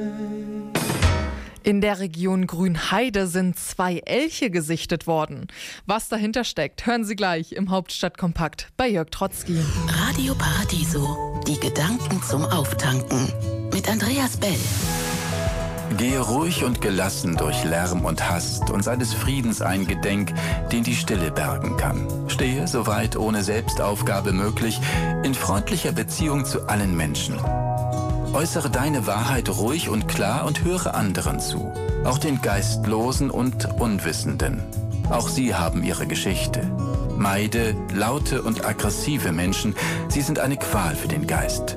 In der Region Grünheide sind 2 Elche gesichtet worden. Was dahinter steckt, hören Sie gleich im Hauptstadtkompakt bei Jörg Trotzki. Radio Paradiso, die Gedanken zum Auftanken mit Andreas Bell. Gehe ruhig und gelassen durch Lärm und Hast und sei des Friedens eingedenk, den die Stille bergen kann. Stehe, soweit ohne Selbstaufgabe möglich, in freundlicher Beziehung zu allen Menschen. Äußere deine Wahrheit ruhig und klar und höre anderen zu, auch den Geistlosen und Unwissenden. Auch sie haben ihre Geschichte. Meide laute und aggressive Menschen, sie sind eine Qual für den Geist.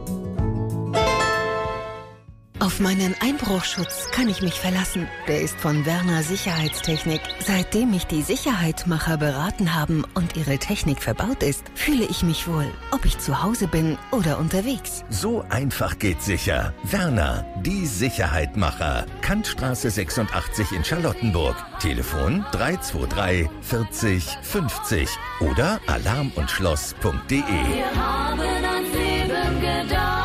Auf meinen Einbruchschutz kann ich mich verlassen. Der ist von Werner Sicherheitstechnik. Seitdem mich die Sicherheitmacher beraten haben und ihre Technik verbaut ist, fühle ich mich wohl, ob ich zu Hause bin oder unterwegs. So einfach geht sicher. Werner, die Sicherheitmacher. Kantstraße 86 in Charlottenburg. Telefon 323 40 50 oder alarmundschloss.de. Wir haben ans Leben gedacht.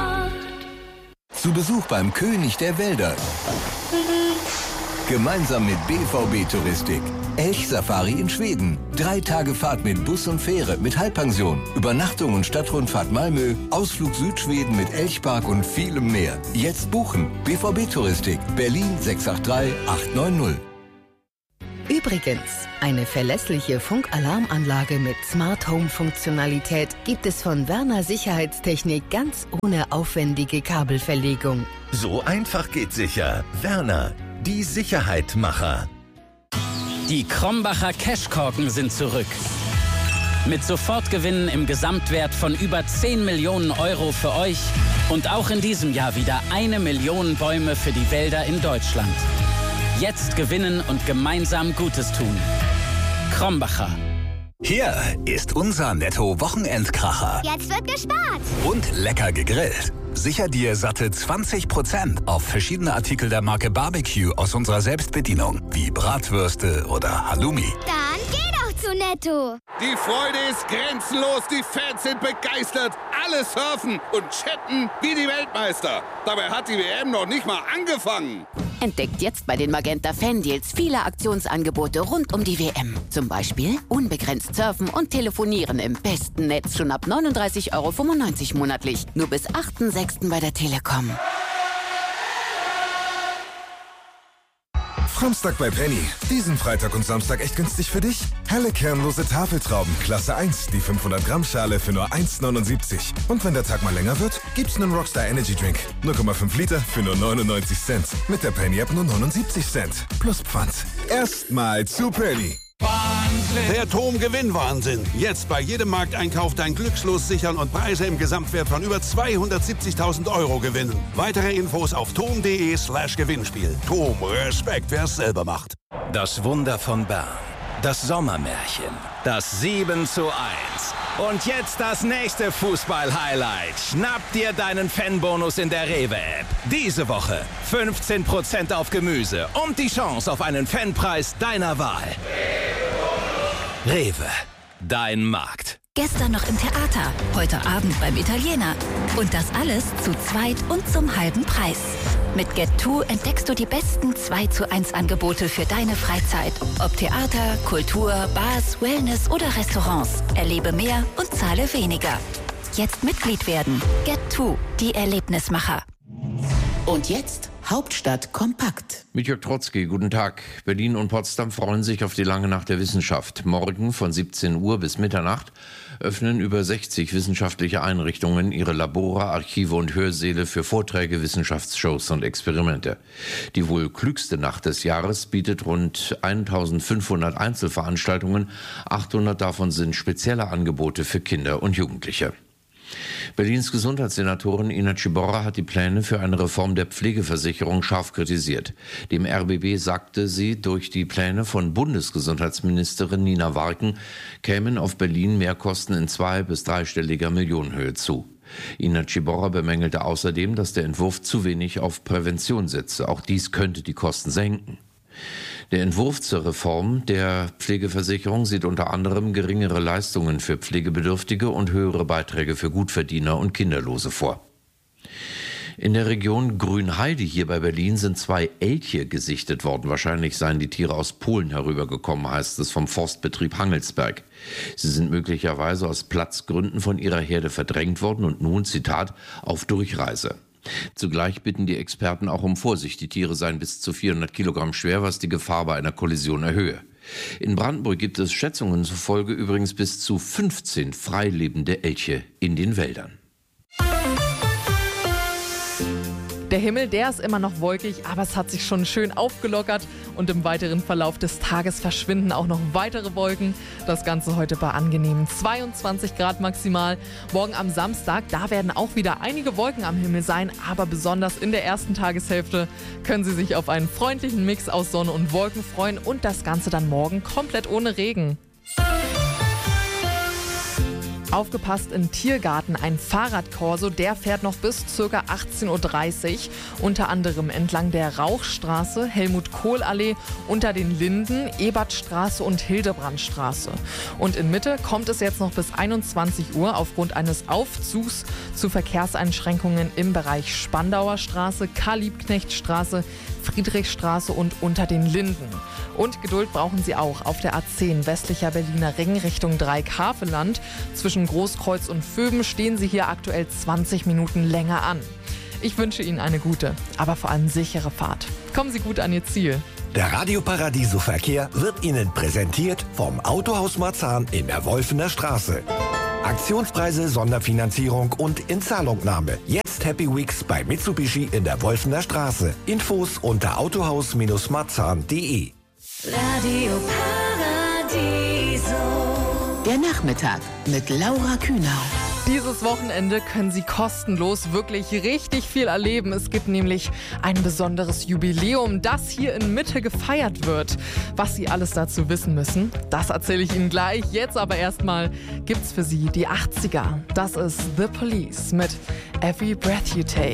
Zu Besuch beim König der Wälder. Gemeinsam mit BVB Touristik. Elchsafari in Schweden. 3 Tage Fahrt mit Bus und Fähre mit Halbpension. Übernachtung und Stadtrundfahrt Malmö. Ausflug Südschweden mit Elchpark und vielem mehr. Jetzt buchen. BVB Touristik. Berlin 683 890. Übrigens, eine verlässliche Funkalarmanlage mit Smart Home Funktionalität gibt es von Werner Sicherheitstechnik ganz ohne aufwendige Kabelverlegung. So einfach geht sicher. Werner, die Sicherheitmacher. Die Krombacher Cashkorken sind zurück. Mit Sofortgewinnen im Gesamtwert von über 10 Millionen Euro für euch und auch in diesem Jahr wieder 1 Million Bäume für die Wälder in Deutschland. Jetzt gewinnen und gemeinsam Gutes tun. Krombacher. Hier ist unser Netto-Wochenendkracher. Jetzt wird gespart. Und lecker gegrillt. Sicher dir satte 20% auf verschiedene Artikel der Marke Barbecue aus unserer Selbstbedienung, wie Bratwürste oder Halloumi. Dann geh doch zu Netto. Die Freude ist grenzenlos, die Fans sind begeistert. Alle surfen und chatten wie die Weltmeister. Dabei hat die WM noch nicht mal angefangen. Entdeckt jetzt bei den Magenta Fan-Deals viele Aktionsangebote rund um die WM. Zum Beispiel unbegrenzt surfen und telefonieren im besten Netz schon ab 39,95 € monatlich. Nur bis 8.6. bei der Telekom. Samstag bei Penny. Diesen Freitag und Samstag echt günstig für dich? Helle kernlose Tafeltrauben, Klasse 1, die 500 Gramm Schale für nur 1,79. Und wenn der Tag mal länger wird, gibt's einen Rockstar Energy Drink. 0,5 Liter für nur 99 Cent. Mit der Penny App nur 79 Cent. Plus Pfand. Erstmal zu Penny. Der Tom-Gewinn-Wahnsinn. Jetzt bei jedem Markteinkauf dein Glückslos sichern und Preise im Gesamtwert von über 270.000 € gewinnen. Weitere Infos auf tom.de/Gewinnspiel. Tom, Respekt, wer es selber macht. Das Wunder von Bern. Das Sommermärchen. Das 7:1. Und jetzt das nächste Fußball-Highlight. Schnapp dir deinen Fanbonus in der Rewe-App. Diese Woche 15% auf Gemüse und die Chance auf einen Fanpreis deiner Wahl. Rewe, dein Markt. Gestern noch im Theater, heute Abend beim Italiener. Und das alles zu zweit und zum halben Preis. Mit Get2 entdeckst du die besten 2:1 Angebote für deine Freizeit. Ob Theater, Kultur, Bars, Wellness oder Restaurants. Erlebe mehr und zahle weniger. Jetzt Mitglied werden. Get2, die Erlebnismacher. Und jetzt Hauptstadt kompakt. Mit Jörg Trotzki, guten Tag. Berlin und Potsdam freuen sich auf die lange Nacht der Wissenschaft. Morgen von 17 Uhr bis Mitternacht öffnen über 60 wissenschaftliche Einrichtungen ihre Labore, Archive und Hörsäle für Vorträge, Wissenschaftsshows und Experimente. Die wohl klügste Nacht des Jahres bietet rund 1500 Einzelveranstaltungen. 800 davon sind spezielle Angebote für Kinder und Jugendliche. Berlins Gesundheitssenatorin Ina Ciborra hat die Pläne für eine Reform der Pflegeversicherung scharf kritisiert. Dem RBB sagte sie, durch die Pläne von Bundesgesundheitsministerin Nina Warken kämen auf Berlin Mehrkosten in 2- bis 3-stelliger Millionenhöhe zu. Ina Ciborra bemängelte außerdem, dass der Entwurf zu wenig auf Prävention setze. Auch dies könnte die Kosten senken. Der Entwurf zur Reform der Pflegeversicherung sieht unter anderem geringere Leistungen für Pflegebedürftige und höhere Beiträge für Gutverdiener und Kinderlose vor. In der Region Grünheide hier bei Berlin sind 2 Elche gesichtet worden. Wahrscheinlich seien die Tiere aus Polen herübergekommen, heißt es vom Forstbetrieb Hangelsberg. Sie sind möglicherweise aus Platzgründen von ihrer Herde verdrängt worden und nun, Zitat, auf Durchreise. Zugleich bitten die Experten auch um Vorsicht. Die Tiere seien bis zu 400 Kilogramm schwer, was die Gefahr bei einer Kollision erhöhe. In Brandenburg gibt es Schätzungen zufolge übrigens bis zu 15 freilebende Elche in den Wäldern. Der Himmel, der ist immer noch wolkig, aber es hat sich schon schön aufgelockert und im weiteren Verlauf des Tages verschwinden auch noch weitere Wolken. Das Ganze heute bei angenehmen 22 Grad maximal. Morgen am Samstag, da werden auch wieder einige Wolken am Himmel sein, aber besonders in der ersten Tageshälfte können Sie sich auf einen freundlichen Mix aus Sonne und Wolken freuen und das Ganze dann morgen komplett ohne Regen. Aufgepasst im Tiergarten, ein Fahrradkorso, der fährt noch bis ca. 18:30 Uhr, unter anderem entlang der Rauchstraße, Helmut-Kohl-Allee, unter den Linden, Ebertstraße und Hildebrandstraße. Und in Mitte kommt es jetzt noch bis 21 Uhr aufgrund eines Aufzugs zu Verkehrseinschränkungen im Bereich Spandauer Straße, Karl-Liebknecht-Straße, Friedrichstraße und unter den Linden. Und Geduld brauchen Sie auch auf der A10 westlicher Berliner Ring Richtung Dreieck-Havelland. Zwischen Großkreuz und Vöben stehen Sie hier aktuell 20 Minuten länger an. Ich wünsche Ihnen eine gute, aber vor allem sichere Fahrt. Kommen Sie gut an Ihr Ziel. Der Radio Paradiso Verkehr wird Ihnen präsentiert vom Autohaus Marzahn in der Wolfener Straße. Aktionspreise, Sonderfinanzierung und Inzahlungnahme. Jetzt Happy Weeks bei Mitsubishi in der Wolfener Straße. Infos unter autohaus-marzahn.de. Radio Paradiso. Der Nachmittag mit Laura Kühnau. Dieses Wochenende können Sie kostenlos wirklich richtig viel erleben. Es gibt nämlich ein besonderes Jubiläum, das hier in Mitte gefeiert wird. Was Sie alles dazu wissen müssen, das erzähle ich Ihnen gleich. Jetzt aber erstmal gibt's für Sie die 80er. Das ist The Police mit Every Breath You Take.